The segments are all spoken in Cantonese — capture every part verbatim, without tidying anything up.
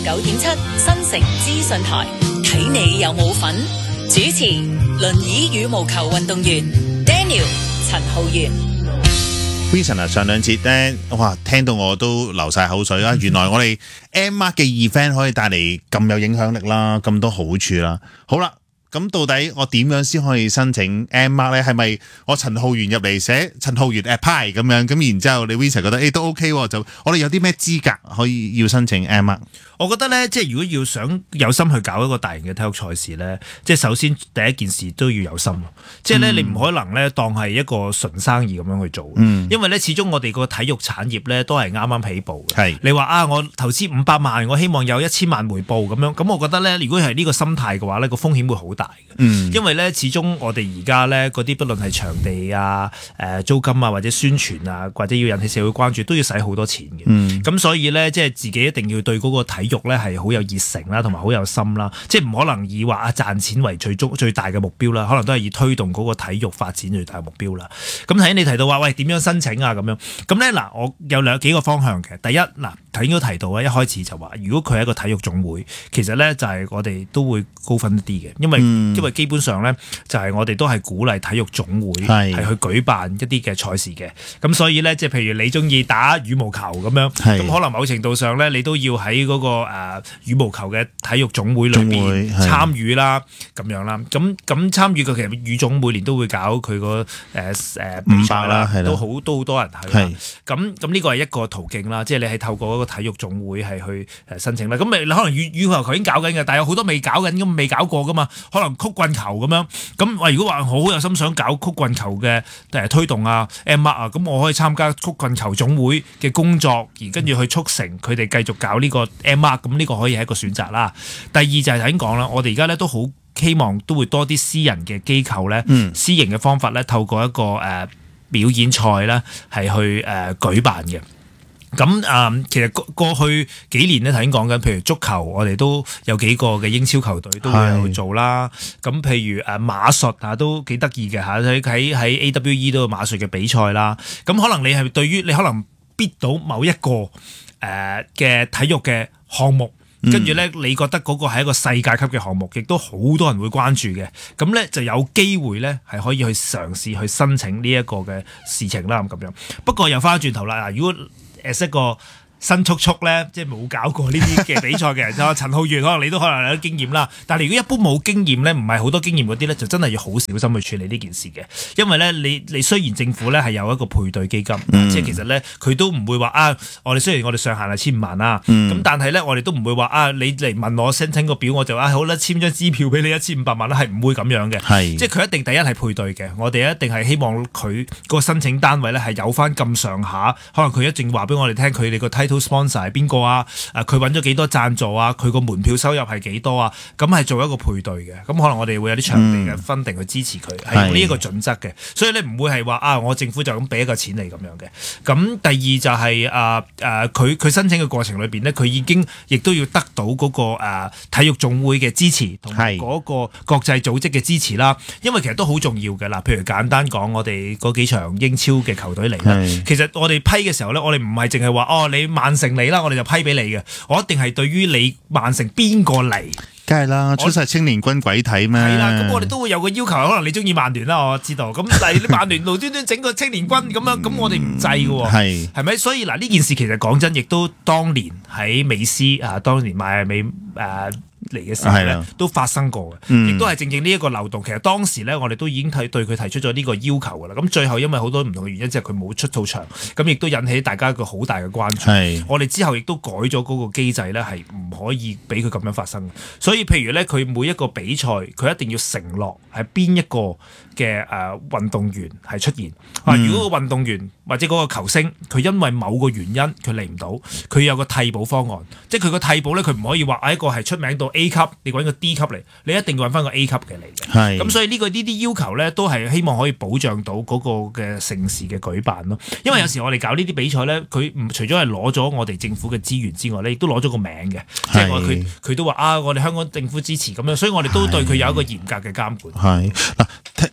九點七新城資訊台，睇你有冇份。主持輪椅羽毛球運動員 Daniel 陳浩源。 Vincent 啊，上兩節咧，哇，聽到我都流晒口水啦！原來我哋 M Mark 嘅 event 可以帶嚟咁有影響力啦，咁多好處啦。好啦。咁到底我點樣先可以申請 M Mark 咧？係咪我陳浩源入嚟寫陳浩源 apply 咁樣？咁然之後你 Vincent 覺得誒、欸、都 OK 喎，就我哋有啲咩資格可以要申請 M Mark？ 我覺得咧，即係如果要想有心去搞一個大型嘅體育賽事咧，即係首先第一件事都要有心，即係咧、嗯、你唔可能咧當係一個純生意咁樣去做，嗯、因為咧始終我哋個體育產業咧都係啱啱起步嘅。係你話啊，我投資五百萬，我希望有一千萬回報咁樣，咁我覺得咧，如果係呢個心態嘅話咧，個風險會好大嘅。嗯、因為咧始終我哋而家咧嗰啲不論係場地啊、誒租金啊或者宣傳啊，或者要引起社會關注，都要使好多錢嘅。咁、嗯、所以咧，即係自己一定要對嗰個體育咧係好有熱誠啦，同埋好有心啦，即係唔可能以話啊賺錢為最終最大嘅目標啦，可能都係以推動嗰個體育發展最大嘅目標啦。咁睇你提到話喂點樣申請啊咁樣，咁咧嗱我有兩幾個方向嘅。第一嗱頭先都提到啊，一開始就話如果佢係一個體育總會，其實咧就係我哋都會高分一啲嘅，因為、嗯、因為基本上咧就係我哋都係鼓勵體育總會係去舉辦一啲嘅賽事嘅。咁所以咧即係譬如你中意打羽毛球咁樣，咁可能某程度上咧你都要喺嗰、嗰個誒。呃羽毛球嘅體育總會裏邊參與啦，咁樣啦，咁咁參與嘅其實羽總每年都會搞佢個誒誒比賽啦，都好都好多人去啦。咁咁呢個係一個途徑啦，即係你係透過嗰個體育總會係去誒申請啦。咁你可能羽羽毛球已經搞緊嘅，但係有好多未搞緊咁未搞過噶嘛，可能曲棍球咁樣。咁話如果話我好有心想搞曲棍球嘅誒推動啊 M Mark 啊，咁我可以參加曲棍球總會嘅工作，而跟住去促成佢哋繼續搞呢個 M Mark，咁呢個可以係一個選擇啦。第二就係頭先講啦，我哋而家咧都好希望都會多啲私人嘅機構咧，嗯、私營嘅方法咧，透過一個誒、呃、表演賽咧，係去誒、呃、舉辦嘅。咁啊、呃，其實過過去幾年咧，頭先講緊，譬如足球，我哋都有幾個嘅英超球隊都會有做啦。咁譬如誒馬術啊，都幾得意嘅嚇，喺喺喺 A W E 都有馬術嘅比賽啦。咁可能你係對於你可能逼到某一個誒嘅、呃、體育嘅項目。跟住咧，你覺得嗰個係一個世界級嘅項目，亦都好多人會關注嘅。咁咧就有機會咧係可以去嘗試去申請呢一個嘅事情啦。咁樣。不過又翻轉頭啦，嗱，如果誒一個新速速咧，即係冇搞過呢啲嘅比賽嘅人，就陳浩源可能你都可能有啲經驗啦。但係如果一般冇經驗咧，唔係好多經驗嗰啲咧，就真係要好小心去處理呢件事嘅。因為咧，你你雖然政府咧係有一個配對基金，嗯、即係其實咧佢都唔會話啊，我哋雖然我哋上限係千五萬啦，咁、嗯、但係咧我哋都唔會話啊，你嚟問我申請個表我就啊好啦，簽張支票俾你一千五百萬啦，係唔會咁樣嘅。係即係佢一定第一係配對嘅，我哋一定係希望佢個申請單位咧係有翻咁上下，可能佢一定話俾我哋聽，佢哋個 title sponsor 係邊個啊？誒，佢揾咗幾多贊助啊？佢個門票收入係幾多啊？咁係做一個配對嘅，咁可能我哋會有啲場地嘅分定去支持佢，係用呢一個準則嘅。所以咧唔會係話啊，我政府就咁俾一個錢嚟咁樣嘅。咁第二就係誒誒，佢、呃、佢、呃、申請嘅過程裏邊咧，佢已經亦都要得到嗰、那個誒、呃、體育總會嘅支持，同埋嗰個國際組織嘅支持啦。因為其實都好重要嘅嗱，譬如簡單講，我哋嗰幾場英超嘅球隊嚟啦，其實我哋批嘅時候咧，我哋唔係淨係話哦，你曼城嚟啦，我哋就批俾你嘅。我一定係對於你曼城邊個嚟， 梗係啦，出晒青年軍鬼睇咩？係啦， 咁我哋都會有個要求，可能你中意曼聯啦，我知道。咁但係你曼聯無端端整個青年軍咁樣，咁我哋唔制嘅喎。係係咪？所以嗱，呢件事其實講真，亦都當年喺美斯啊，當年邁阿密誒嚟嘅時候咧，都發生過嘅，亦、嗯、都係正正呢一個漏洞。其實當時咧，我哋都已經睇對佢提出咗呢個要求㗎啦。咁最後因為好多唔同嘅原因，即係佢冇出到場，咁亦都引起大家一個好大嘅關注。我哋之後亦都改咗嗰個機制咧，係唔可以俾佢咁樣發生。所以譬如咧，佢每一個比賽，佢一定要承諾係邊一個嘅誒、呃、運動員係出現。啊、嗯，如果個運動員或者嗰個球星，佢因為某個原因佢嚟唔到，佢有個替補方案，即係佢個替補咧，佢唔可以話啊一個係出名到 A 級，你揾個 D 級嚟，你一定要揾翻個 A 級嘅嚟嘅。係，咁所以呢、呢個呢啲要求咧，都係希望可以保障到嗰個嘅盛事嘅舉辦咯。因為有時我哋搞呢啲比賽咧，佢唔除咗係攞咗我哋政府嘅資源之外咧，亦都攞咗個名嘅，即係我佢佢都話啊，我哋香港政府支持咁樣，所以我哋都對佢有一個嚴格嘅監管。係嗱，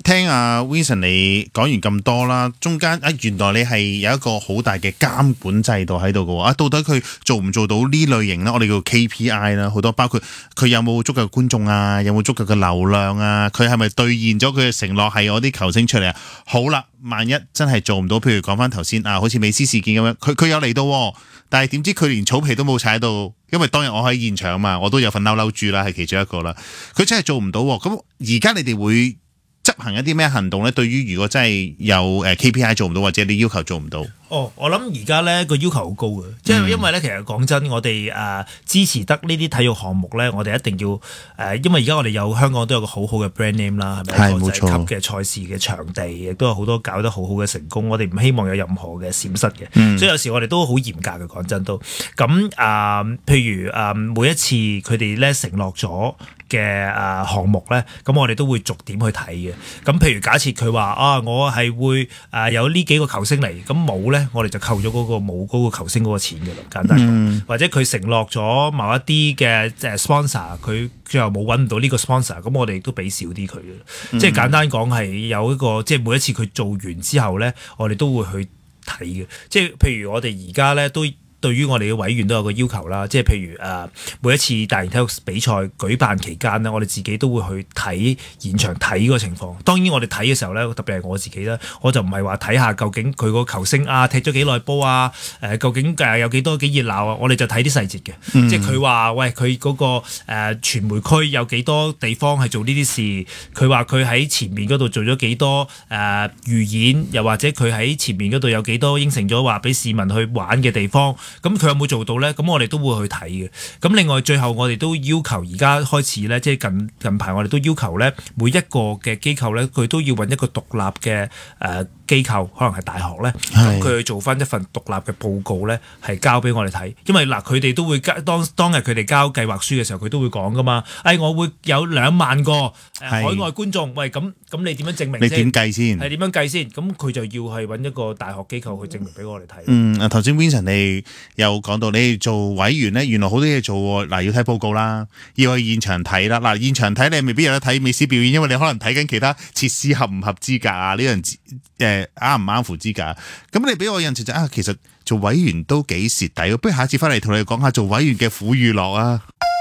聽阿 Vincent 你講完咁多啦，中間啊原來你係有一個好大嘅監管制度喺度嘅喎，啊到底佢做唔做到呢類型咧？我哋叫 K P I 啦，好多包括佢有冇足夠嘅觀眾啊，有冇足夠嘅流量啊，佢係咪兌現咗佢嘅承諾係我啲球星出嚟啊？好啦，萬一真係做唔到，譬如講翻頭先啊，好似美斯事件咁樣，佢佢有嚟到，但係點知佢連草皮都冇踩到，因為當日我喺現場嘛，我都有份嬲嬲豬啦，係其中一個啦。佢真係做唔到，咁而家你哋會執行一啲咩行動咧？對於如果真係有誒 K P I 做唔到，或者你要求做唔到？ 哦，我諗而家咧個要求好高嘅，即係因為咧其實講真，我哋誒、呃、支持得呢啲體育項目咧，我哋一定要誒、呃，因為而家我哋有香港都有個好好嘅 brand name 啦，係咪？國際級嘅賽事嘅場地，亦都有好多搞得好好嘅成功，我哋唔希望有任何嘅閃失嘅，嗯、所以有時我哋都好嚴格嘅，講真都。咁啊、呃，譬如啊、呃，每一次佢哋咧承諾咗嘅誒項目咧，咁我哋都會逐點去睇嘅。咁譬如假設佢話啊，我係會誒、呃、有呢幾個球星嚟，咁冇咧。我哋就扣咗嗰個冇嗰個球星嗰個錢嘅啦，簡單講。嗯、或者佢承諾咗某一啲嘅誒 sponsor，佢最後冇揾唔到呢個 sponsor，咁我哋都俾少啲佢嘅。嗯、即係簡單講係有一個，即係每一次佢做完之後咧，我哋都會去睇嘅。即係譬如我哋而家咧都。對於我哋嘅委員都有個要求啦，即係譬如誒、呃、每一次大型體育比賽舉辦期間呢，我哋自己都會去睇現場睇個情況。當然我哋睇嘅時候呢，特別係我自己啦，我就唔係話睇下究竟佢個球星啊踢咗幾耐波啊，誒、呃、究竟誒有幾多幾熱鬧啊，我哋就睇啲細節嘅。嗯、即係佢話喂佢嗰、那個誒、呃、傳媒區有幾多地方係做呢啲事，佢話佢喺前面嗰度做咗幾多誒、呃、預演，又或者佢喺前面嗰度有幾多應承咗話俾市民去玩嘅地方。咁佢有冇做到呢？咁我哋都會去睇嘅。咁另外最後我哋都要求而家開始呢，即係近近排我哋都要求呢，每一個嘅機構呢，佢都要揾一個獨立嘅誒、呃、機構，可能係大學呢，咁佢去做翻一份獨立嘅報告呢，係交俾我哋睇。因為嗱，佢哋都會交當當日佢哋交計劃書嘅時候，佢都會講噶嘛。誒、哎，我會有兩萬個誒、呃、海外觀眾。喂，咁咁你點樣證明？ 你點計先？ 係點樣計先？咁佢就要係揾一個大學機構去證明俾我哋睇。 嗯，啊頭先 Vincent 你又講到你做委員咧，原來好多嘢做喎。嗱，要睇報告啦，要去現場睇啦。嗱，現場睇你未必有得睇美斯表演，因為你可能睇緊其他設施合唔合資格啊，呢樣誒啱唔啱符資格。咁你俾我印象就啊，其實做委員都幾蝕底。不如下次翻嚟同你講下做委員嘅苦與樂啊！